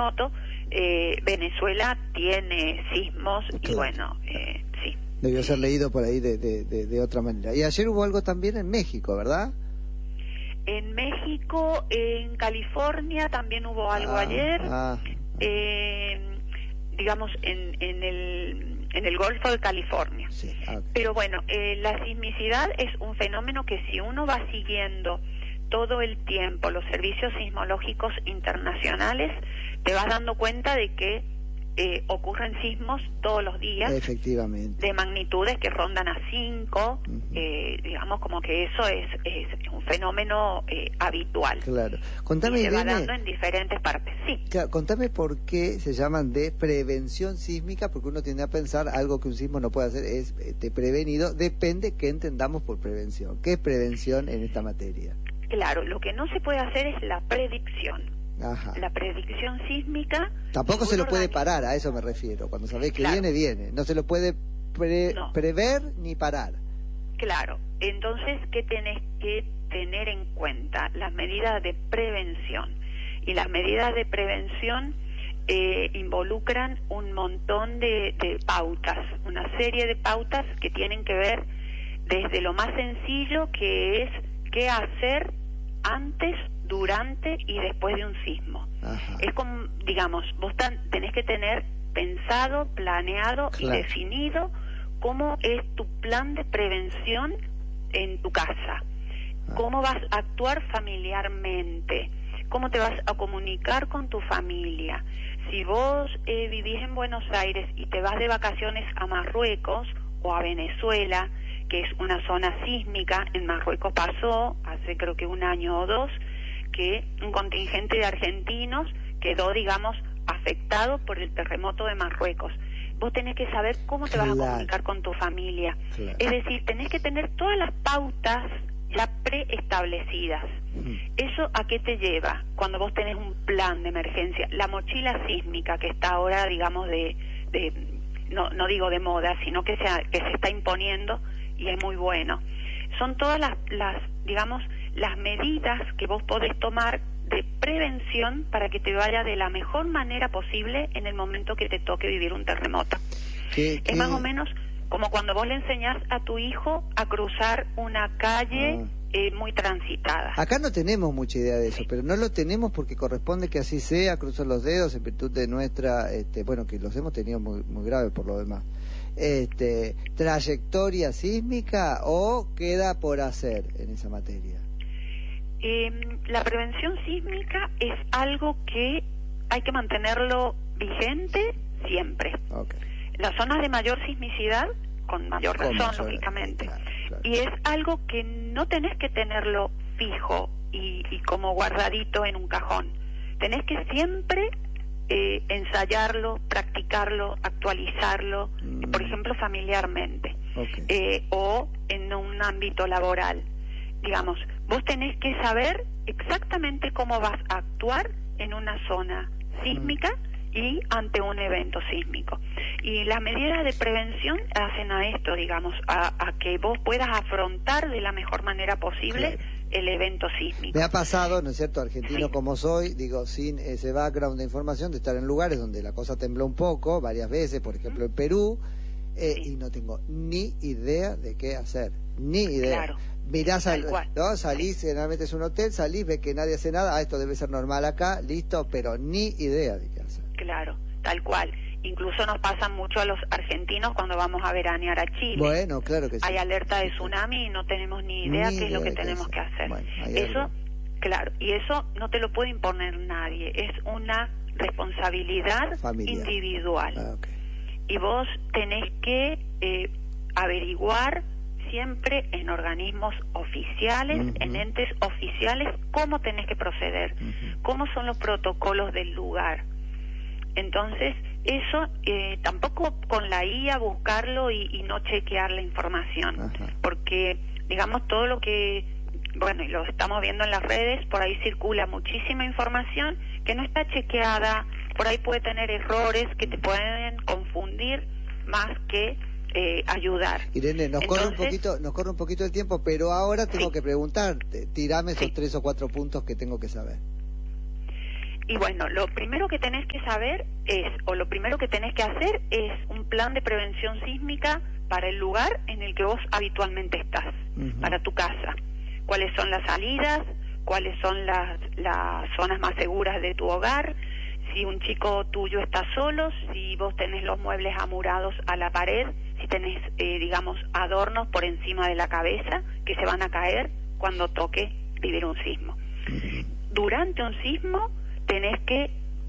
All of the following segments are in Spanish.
terremoto. Venezuela tiene sismos, claro. Y bueno, sí. Debió ser leído por ahí de otra manera. Y ayer hubo algo también en México, ¿verdad? En México, en California también hubo algo ayer. Digamos, en el Golfo de California. Sí, okay. Pero bueno, la sismicidad es un fenómeno que si uno va siguiendo todo el tiempo los servicios sismológicos internacionales, te vas dando cuenta de que ocurren sismos todos los días. Efectivamente. De magnitudes que rondan a 5, digamos como que eso es un fenómeno habitual. Claro. Contame, y se va Irene, dando en diferentes partes. Sí. Claro, contame por qué se llaman de prevención sísmica, porque uno tiende a pensar algo que un sismo no puede hacer es prevenido. Depende qué entendamos por prevención. ¿Qué es prevención en esta materia? Claro, lo que no se puede hacer es la predicción. Ajá. La predicción sísmica... Tampoco se lo puede parar, a eso me refiero. Cuando sabés que claro. viene. No se lo puede prever ni parar. Claro. Entonces, ¿qué tenés que tener en cuenta? Las medidas de prevención. Y las medidas de prevención involucran un montón de pautas. Una serie de pautas que tienen que ver desde lo más sencillo, que es qué hacer antes, durante y después de un sismo. Ajá. Es como, digamos, vos tenés que tener pensado, planeado, claro, y definido cómo es tu plan de prevención en tu casa, cómo vas a actuar familiarmente, cómo te vas a comunicar con tu familia. Si vos vivís en Buenos Aires y te vas de vacaciones a Marruecos o a Venezuela, que es una zona sísmica, en Marruecos pasó hace creo que 1 año o 2, que un contingente de argentinos quedó, digamos, afectado por el terremoto de Marruecos. Vos tenés que saber cómo te vas a comunicar con tu familia. Claro. Es decir, tenés que tener todas las pautas ya preestablecidas. ¿Eso a qué te lleva? Cuando vos tenés un plan de emergencia, la mochila sísmica que está ahora, digamos, no digo de moda, sino que se está imponiendo y es muy bueno. Son todas las digamos, las medidas que vos podés tomar de prevención para que te vaya de la mejor manera posible en el momento que te toque vivir un terremoto. Es más o menos como cuando vos le enseñás a tu hijo a cruzar una calle muy transitada. Acá no tenemos mucha idea de eso, pero no lo tenemos porque corresponde que así sea, cruzo los dedos en virtud de nuestra, bueno, que los hemos tenido muy, muy graves por lo demás. ¿Trayectoria sísmica o queda por hacer en esa materia? La prevención sísmica es algo que hay que mantenerlo vigente siempre. Okay. Las zonas de mayor sismicidad, con mayor razón, lógicamente. Claro. Y es algo que no tenés que tenerlo fijo y como guardadito en un cajón. Tenés que siempre ensayarlo, practicarlo, actualizarlo, por ejemplo, familiarmente, o en un ámbito laboral. Digamos, vos tenés que saber exactamente cómo vas a actuar en una zona sísmica y ante un evento sísmico. Y las medidas de prevención hacen a esto, digamos, a que vos puedas afrontar de la mejor manera posible el evento sísmico. Me ha pasado, ¿no es cierto?, argentino como soy, digo, sin ese background de información, de estar en lugares donde la cosa tembló un poco, varias veces, por ejemplo en Perú, y no tengo ni idea de qué hacer, ni idea. Claro. Mirás, ¿no? Salís, generalmente es un hotel, salís, ves que nadie hace nada, esto debe ser normal acá, listo, pero ni idea de qué hacer. Claro, tal cual. Incluso nos pasa mucho a los argentinos cuando vamos a veranear a Chile. Bueno, claro que sí. Hay alerta de tsunami y no tenemos ni idea qué es lo que tenemos que hacer. Bueno, eso, claro, y eso no te lo puede imponer nadie, es una responsabilidad familiar, individual. Y vos tenés que averiguar siempre en organismos oficiales, en entes oficiales, cómo tenés que proceder, cómo son los protocolos del lugar. Entonces, eso tampoco con la IA buscarlo y no chequear la información, porque, digamos, todo lo que, bueno, y lo estamos viendo en las redes, por ahí circula muchísima información que no está chequeada, por ahí puede tener errores que te pueden confundir más que ayudar. Irene, nos corre un poquito el tiempo, pero ahora tengo que preguntarte, tirame esos 3 o 4 puntos que tengo que saber. Y bueno, lo primero que tenés que saber lo primero que tenés que hacer es un plan de prevención sísmica para el lugar en el que vos habitualmente estás, para tu casa. ¿Cuáles son las salidas? ¿Cuáles son las zonas más seguras de tu hogar? Si un chico tuyo está solo, si vos tenés los muebles amurados a la pared, si tenés, digamos, adornos por encima de la cabeza que se van a caer cuando toque vivir un sismo. Durante un sismo tenés que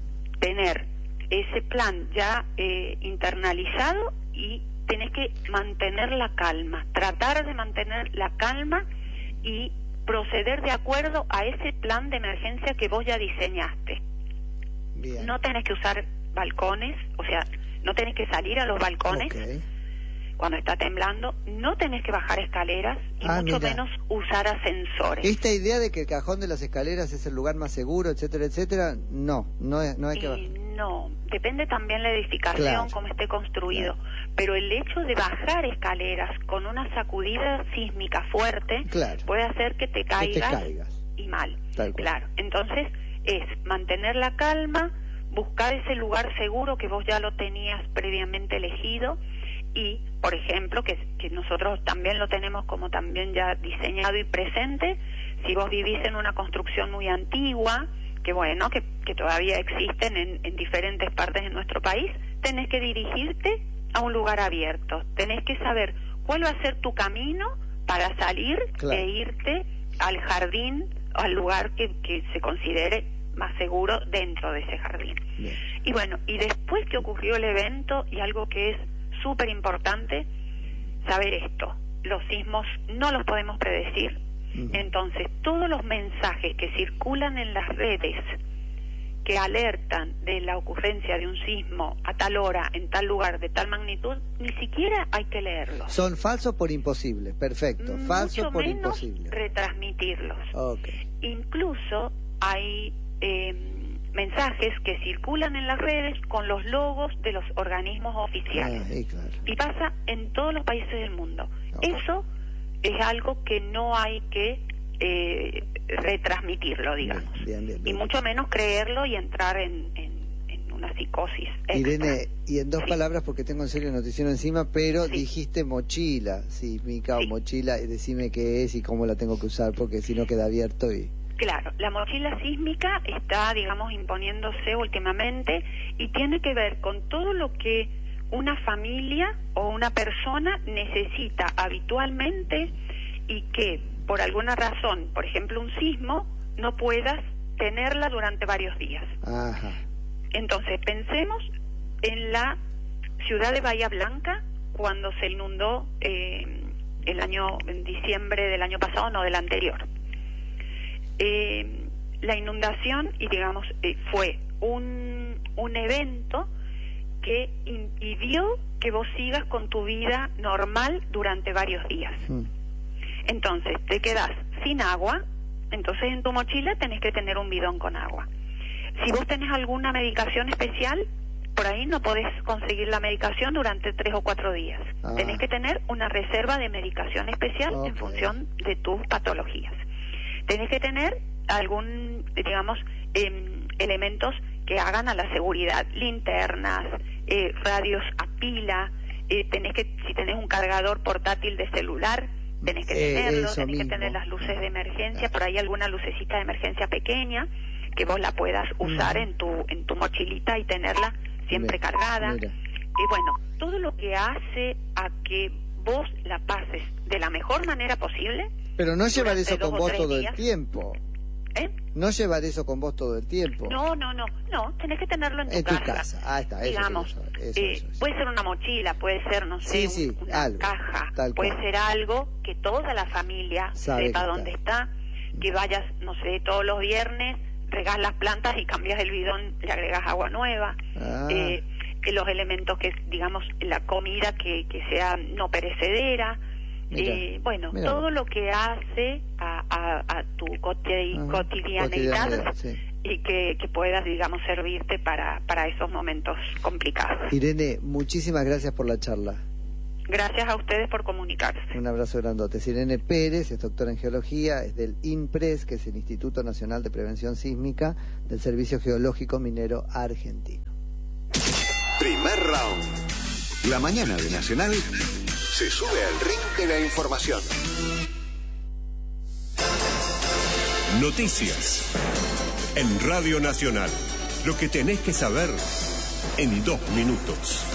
tener ese plan ya internalizado y tenés que mantener la calma, tratar de mantener la calma y proceder de acuerdo a ese plan de emergencia que vos ya diseñaste. Bien. No tenés que usar balcones, o sea, no tenés que salir a los balcones cuando está temblando, no tenés que bajar escaleras y mucho menos usar ascensores. Esta idea de que el cajón de las escaleras es el lugar más seguro, etcétera, etcétera, no hay que bajar. No, depende también la edificación, cómo esté construido, pero el hecho de bajar escaleras con una sacudida sísmica fuerte puede hacer que te caigas y mal. Claro, entonces es mantener la calma, buscar ese lugar seguro que vos ya lo tenías previamente elegido y, por ejemplo, que nosotros también lo tenemos como también ya diseñado y presente, si vos vivís en una construcción muy antigua, que bueno, que todavía existen en diferentes partes de nuestro país, tenés que dirigirte a un lugar abierto, tenés que saber cuál va a ser tu camino para salir e irte al jardín, al lugar que se considere más seguro dentro de ese jardín. Bien. Y bueno, y después que ocurrió el evento, y algo que es súper importante, saber esto, los sismos no los podemos predecir. Entonces, todos los mensajes que circulan en las redes que alertan de la ocurrencia de un sismo a tal hora, en tal lugar, de tal magnitud, ni siquiera hay que leerlos. Son falsos por imposible, perfecto. Falsos por imposible. Retransmitirlos. Incluso hay mensajes que circulan en las redes con los logos de los organismos oficiales. Y pasa en todos los países del mundo. Eso es algo que no hay que retransmitirlo, digamos. Bien. Y mucho menos creerlo y entrar en una psicosis extra. Irene, y en dos palabras, porque tengo en serio noticiero encima, pero dijiste mochila, sísmica o mochila, decime qué es y cómo la tengo que usar, porque si no queda abierto y... Claro, la mochila sísmica está, digamos, imponiéndose últimamente y tiene que ver con todo lo que una familia o una persona necesita habitualmente y que por alguna razón, por ejemplo un sismo, no puedas tenerla durante varios días. Entonces pensemos en la ciudad de Bahía Blanca cuando se inundó en diciembre del año pasado, no del anterior. La inundación, y digamos, fue un evento que impidió que vos sigas con tu vida normal durante varios días. Entonces, te quedás sin agua, entonces en tu mochila tenés que tener un bidón con agua. Si vos tenés alguna medicación especial, por ahí no podés conseguir la medicación durante 3 o 4 días. Tenés que tener una reserva de medicación especial en función de tus patologías. Tenés que tener algún, digamos, elementos que hagan a la seguridad, linternas, radios a pila, si tenés un cargador portátil de celular, tenés que tenerlo, tenés que tener las luces de emergencia, por ahí alguna lucecita de emergencia pequeña, que vos la puedas usar en tu mochilita y tenerla siempre cargada. Y bueno, todo lo que hace a que vos la pases de la mejor manera posible. Pero no llevar eso con vos todo el tiempo. No llevar eso con vos todo el tiempo. No, tenés que tenerlo en tu casa. Ahí está, digamos, eso. Puede ser una mochila, puede ser, no sé, una caja, puede ser algo que toda la familia sepa dónde está, que vayas, no sé, todos los viernes, regás las plantas y cambias el bidón, le agregas agua nueva, que los elementos que, digamos, la comida que sea no perecedera. Todo lo que hace a tu cotidianidad y que puedas, digamos, servirte para esos momentos complicados. Irene, muchísimas gracias por la charla. Gracias a ustedes por comunicarse. Un abrazo grandote. Sirene Pérez es doctora en geología, es del INPRES, que es el Instituto Nacional de Prevención Sísmica del Servicio Geológico Minero Argentino. Primer round. La mañana de Nacional se sube al ring de la información. Noticias en Radio Nacional. Lo que tenés que saber en 2 minutos.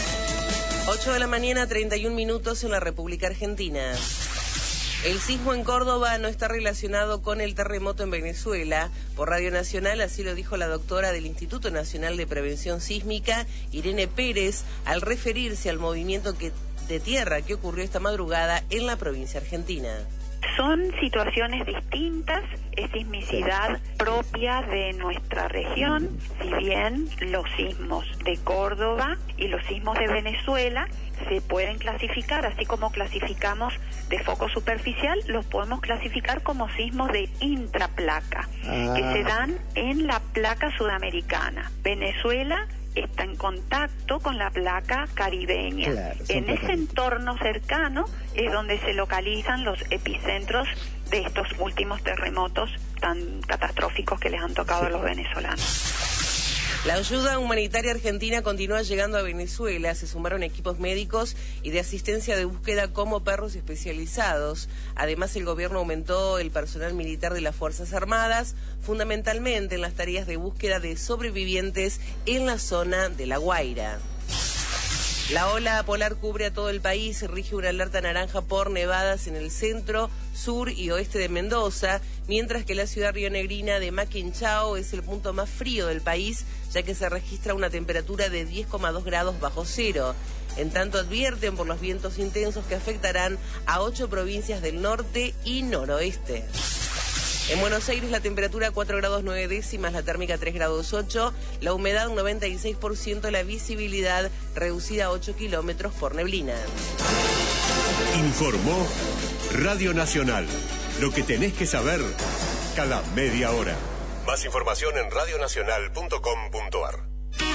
8 de la mañana, 31 minutos en la República Argentina. El sismo en Córdoba no está relacionado con el terremoto en Venezuela. Por Radio Nacional, así lo dijo la doctora del Instituto Nacional de Prevención Sísmica, Irene Pérez, al referirse al movimiento de tierra que ocurrió esta madrugada en la provincia argentina. Son situaciones distintas, es sismicidad propia de nuestra región, si bien los sismos de Córdoba y los sismos de Venezuela se pueden clasificar, así como clasificamos de foco superficial, los podemos clasificar como sismos de intraplaca, que se dan en la placa sudamericana. Venezuela está en contacto con la placa caribeña. Claro, en ese entorno cercano es donde se localizan los epicentros de estos últimos terremotos tan catastróficos que les han tocado a los venezolanos. La ayuda humanitaria argentina continúa llegando a Venezuela. Se sumaron equipos médicos y de asistencia de búsqueda como perros especializados. Además, el gobierno aumentó el personal militar de las Fuerzas Armadas, fundamentalmente en las tareas de búsqueda de sobrevivientes en la zona de La Guaira. La ola polar cubre a todo el país, rige una alerta naranja por nevadas en el centro, sur y oeste de Mendoza, mientras que la ciudad rionegrina de Maquinchao es el punto más frío del país, ya que se registra una temperatura de 10,2 grados bajo cero. En tanto, advierten por los vientos intensos que afectarán a 8 provincias del norte y noroeste. En Buenos Aires la temperatura 4 grados 9 décimas, la térmica 3 grados 8, la humedad un 96%, la visibilidad reducida a 8 kilómetros por neblina. Informó Radio Nacional. Lo que tenés que saber cada media hora. Más información en radionacional.com.ar.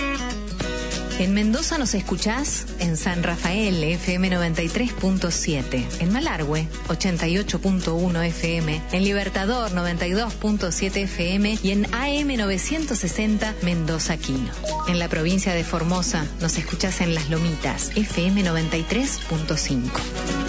En Mendoza nos escuchás en San Rafael, FM 93.7, en Malargüe, 88.1 FM, en Libertador, 92.7 FM y en AM 960 Mendoza Quino. En la provincia de Formosa nos escuchás en Las Lomitas, FM 93.5.